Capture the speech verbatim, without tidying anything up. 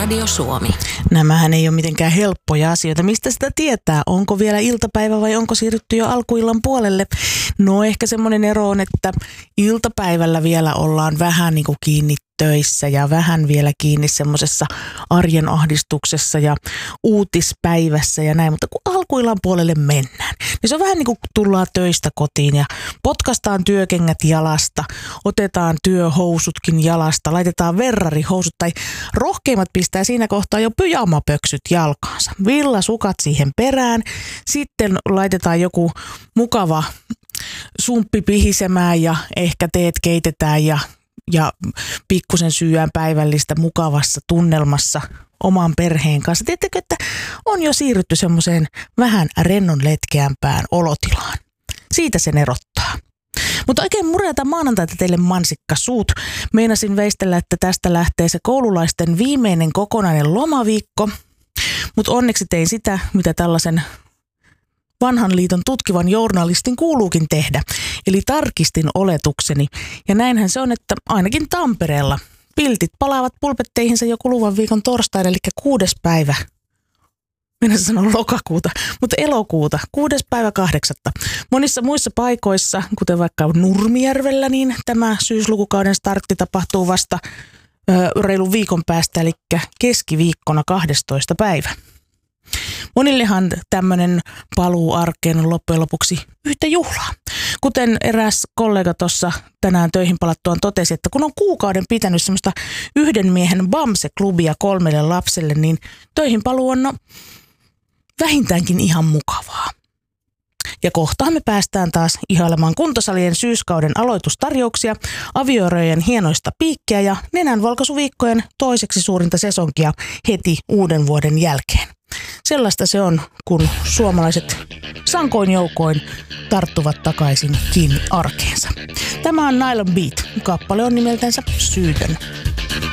Radio Suomi. Nämähän ei ole mitenkään helppoja asioita. Mistä sitä tietää? Onko vielä iltapäivä vai onko siirrytty jo alkuillan puolelle? No ehkä semmoinen ero on, että iltapäivällä vielä ollaan vähän niin kuin kiinni töissä ja vähän vielä kiinni semmoisessa arjen ahdistuksessa ja uutispäivässä ja näin. Mutta kun alkuillan puolelle mennään, niin se on vähän niin kuin tullaan töistä kotiin ja potkastaan työkengät jalasta, otetaan työhousutkin jalasta, laitetaan verrarihousut tai rohkeimmat pistää siinä kohtaa jo pyjamapöksyt jalkaansa. Villasukat siihen perään, sitten laitetaan joku mukava sumppi pihisemään ja ehkä teet keitetään ja ja pikkusen syyään päivällistä mukavassa tunnelmassa oman perheen kanssa. Tiedättekö, että on jo siirrytty semmoiseen vähän rennon letkeämpään olotilaan. Siitä sen erottaa. Mutta oikein murjata maanantaita teille mansikka suut. Meinasin veistellä, että tästä lähtee se koululaisten viimeinen kokonainen lomaviikko. Mutta onneksi tein sitä, mitä tällaisen vanhan liiton tutkivan journalistin kuuluukin tehdä. Eli tarkistin oletukseni. Ja näinhän se on, että ainakin Tampereella piltit palaavat pulpetteihinsa jo kuluvan viikon torstaina, eli kuudes päivä. Minä sanon lokakuuta, mutta elokuuta, kuudes päivä kahdeksatta. Monissa muissa paikoissa, kuten vaikka Nurmijärvellä, niin tämä syyslukukauden startti tapahtuu vasta ö, reilun viikon päästä, eli keskiviikkona kahdestoista päivä. Monillehan tämmöinen paluu arkeen on loppujen lopuksi yhtä juhlaa. Kuten eräs kollega tuossa tänään töihin palattuaan totesi, että kun on kuukauden pitänyt semmoista yhden miehen Bamse-klubia kolmelle lapselle, niin töihin paluu on no, vähintäänkin ihan mukavaa. Ja kohtaan me päästään taas ihailemaan kuntosalien syyskauden aloitustarjouksia, avioerojen hienoista piikkiä ja nenänvalkaisuviikkojen toiseksi suurinta sesonkia heti uuden vuoden jälkeen. Sellaista se on, kun suomalaiset sankoin joukoin tarttuvat takaisin kiinni arkeensa. Tämä on Nylon Beat. Kappale on nimeltänsä Syytön.